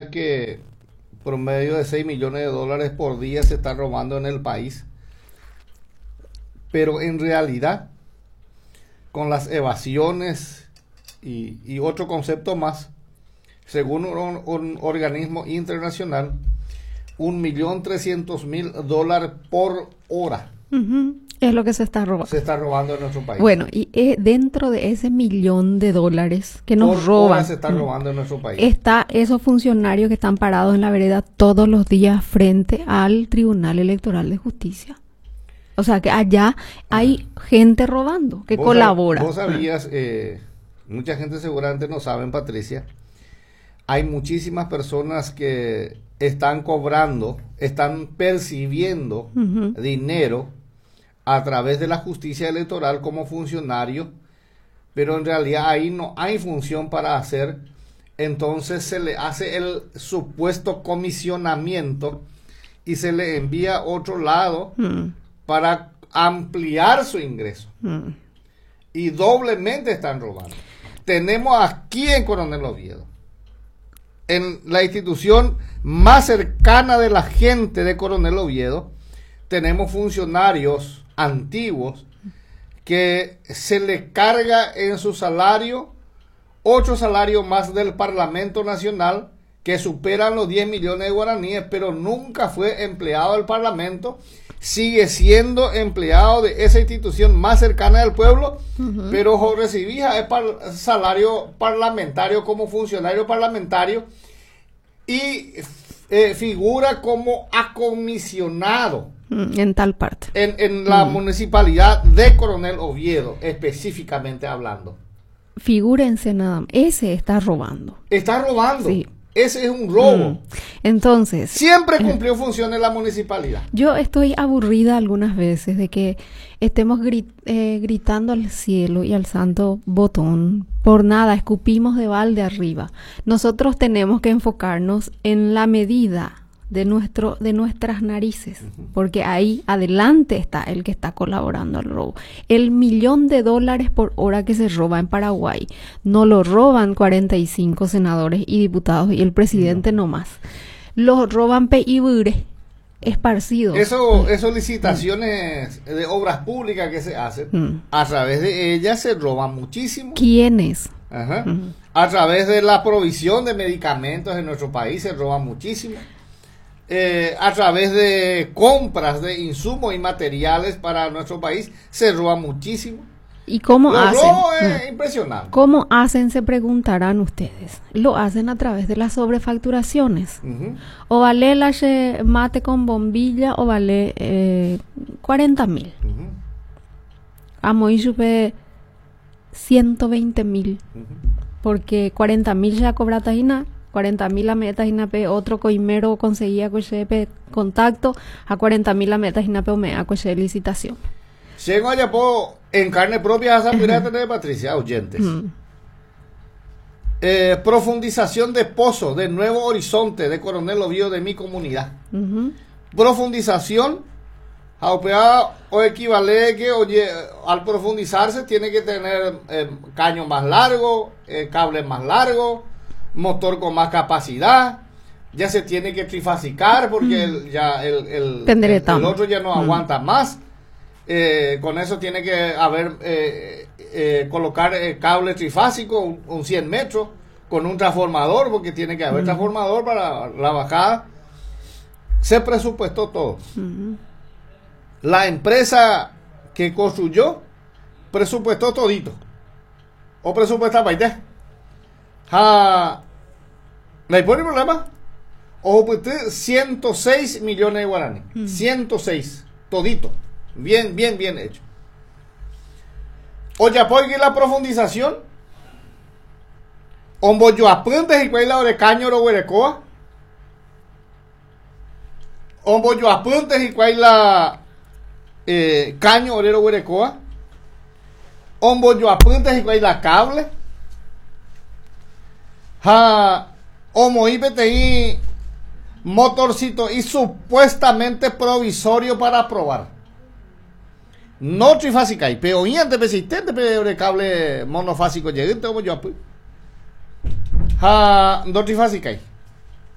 decía que promedio de 6 millones de dólares por día se está robando en el país. Pero en realidad, con las evasiones y otro concepto más, según un organismo internacional, $1.300.000 por hora. Es lo que se está robando. Se está robando en nuestro país. Bueno, y dentro de ese $1.000.000 que nos por roban, hora se está robando en nuestro país. está esos funcionarios que están parados en la vereda todos los días frente al Tribunal Electoral de Justicia. O sea que allá hay gente robando que colabora. Vos sabías, mucha gente seguramente no saben, Patricia, hay muchísimas personas que están cobrando, están percibiendo dinero a través de la justicia electoral como funcionario, pero en realidad ahí no hay función para hacer. Entonces se le hace el supuesto comisionamiento y se le envía a otro lado para ampliar su ingreso. Y doblemente están robando. Tenemos aquí en Coronel Oviedo, en la institución más cercana de la gente de Coronel Oviedo, tenemos funcionarios antiguos que se le carga en su salario 8 salarios más del Parlamento Nacional que superan los 10 millones de guaraníes, pero nunca fue empleado del Parlamento, sigue siendo empleado de esa institución más cercana del pueblo, pero recibía el salario parlamentario como funcionario parlamentario y figura como acomisionado en tal parte. En la municipalidad de Coronel Oviedo, específicamente hablando. Figúrense nada más, ese está robando. Está robando. Sí. Ese es un robo. Entonces, siempre cumplió funciones la municipalidad. Yo estoy aburrida algunas veces de que estemos gritando al cielo y al santo botón. Por nada, escupimos de balde arriba. Nosotros tenemos que enfocarnos en la medida de nuestras narices, porque ahí adelante está el que está colaborando al robo. El $1.000.000 por hora que se roba en Paraguay no lo roban 45 senadores y diputados y el presidente no más. Lo roban peibures esparcidos. Esas licitaciones de obras públicas que se hacen, a través de ellas se roban muchísimo. ¿Quiénes? A través de la provisión de medicamentos en nuestro país se roban muchísimo. A través de compras de insumos y materiales para nuestro país se roba muchísimo. ¿Y cómo hacen? Robo es impresionante. ¿Cómo hacen? Se preguntarán ustedes. Lo hacen a través de las sobrefacturaciones. O vale la mate con bombilla o vale 40.000. A Moí supe 120.000. Porque 40.000 ya cobra tajina. 40.000 la meta pe otro coimero conseguía coche contacto a 40.000 la meta pe me coche licitación. Llego allá en carne propia a San Pirata de Patricia, oyentes. Profundización de pozo de Nuevo Horizonte de Coronel Oviedo de mi comunidad. Profundización o equivale que al profundizarse tiene que tener caño más largo, cable más largo, motor con más capacidad, ya se tiene que trifasicar porque el otro ya no aguanta más. Con eso tiene que colocar cable trifásico, un 100 metros, con un transformador, porque tiene que haber transformador para la bajada. Se presupuestó todo. La empresa que construyó presupuestó todito. O presupuesta para allá. ¿No hay problema? O pues 106 millones de guaraní. 106, todito. Bien hecho. O ya puede la profundización. Ombo yo apuntes y cuela de caño lo huerecoa. Ombo yo apuntes y cuela caño orero huerecoa. Ombo yo apuntes y cuela cable. Homo IPTI motorcito y supuestamente provisorio para probar. No trifásica y pero y antes persistente pero cable monofásico llegante como yo no trifásica